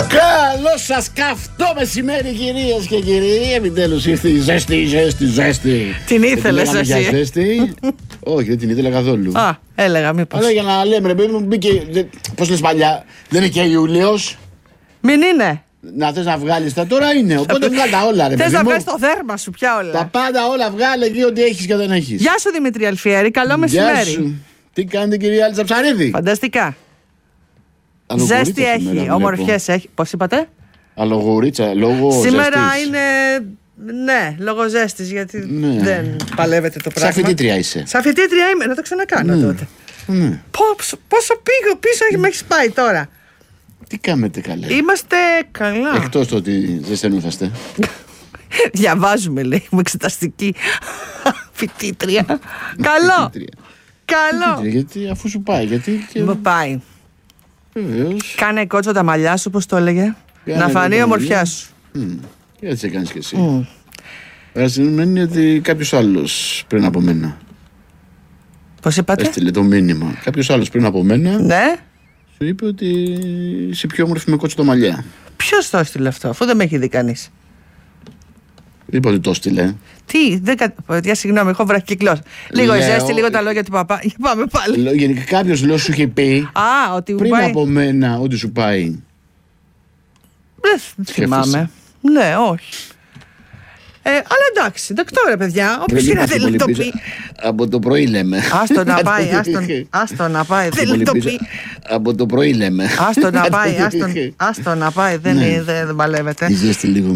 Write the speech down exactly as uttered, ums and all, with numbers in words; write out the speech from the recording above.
Καλό σας καυτό μεσημέρι, κυρίες και κύριοι. Επιτέλους ήρθε η ζέστη, ζέστη, ζέστη. Την ήθελες εσύ? Για ζέστη. Όχι, δεν την ήθελα καθόλου. Α, έλεγα μήπως. Αλλά για να λέμε, ρε παιδί μου, μπήκε. Πώς λες παλιά, δεν είναι και Ιούλιος. Μην είναι. Να θες να βγάλεις τα τώρα είναι. Οπότε βγάλει τα όλα, ρε παιδί μου. Θες να βγάλεις το δέρμα σου πια όλα. Τα πάντα όλα βγάλε εκεί, ό,τι έχεις και δεν έχεις. Γεια σου Δημήτρη Αλφιέρη, καλό μεσημέρι. Γεια σου. Τι κάνετε, κυρία Άλτσα Ψαρίδη? Φανταστικά. Αλογουρίτσα Ζέστη έχει, ομορφιές έχει. Πώς είπατε? Αλογουρίτσα, λόγω σήμερα ζέστης. είναι. Ναι, λόγω ζέστης, γιατί Ναι. δεν παλεύεται το πράγμα. Σαν φοιτήτρια είσαι. Σαν φοιτήτρια είμαι, να το ξανακάνω Ναι. τότε. Ναι. Πόσο, πόσο πήγω πίσω έχει με έχεις πάει τώρα. Τι κάνετε καλά? Είμαστε καλά. Εκτός το ότι ζεσθενούσαστε. Διαβάζουμε, λέει, με εξεταστική φοιτήτρια. Καλό. Φοιτήτρια. Καλό. Φοιτήτρια, γιατί αφού σου πάει, γιατί και... Μου πάει. Βεβαίως. Κάνε κότσο τα μαλλιά σου, πώς το έλεγε. Κάνε Να φανεί η τα ομορφιά μαλλιά. σου. Μμ, έτσι έκανες και εσύ. Μμ. Άρα σημαίνει ότι κάποιος άλλος πριν από μένα Πώς είπατε? έστειλε το μήνυμα. Κάποιος άλλος πριν από μένα Ναι. σου είπε ότι είσαι πιο όμορφη με κότσο τα μαλλιά. Ποιος το έστειλε αυτό, αφού δεν με έχει δει κανείς. Δεν είπα ότι το έστειλε. Τι, δεν κα... Παιδιά, συγγνώμη, έχω βραχυκλώσει. Λίγο Λέω- ζέστη, λίγο τα λόγια του παπά. Πάμε πάλι. Λέω, Γενικά κάποιος λέω σου είχε πει Α, ότι μου πριν πάει. από μένα ότι σου πάει. Δεν θυμάμαι. Ναι, όχι. Ε, αλλά εντάξει, δεκτό ρε παιδιά. Όποιος Δεν είναι είμαστε δεν πολύ το πίσω. πει. Από το πρωί λέμε. Άστο να πάει, άστο, άστο να πάει, δεν Πολύ το πίσω. πει. Από το πρωί λέμε. Άστο να πάει, άστο, άστο να πάει, δεν, Ναι. είναι- δεν, δεν παλεύεται. Η ζέστη λίγο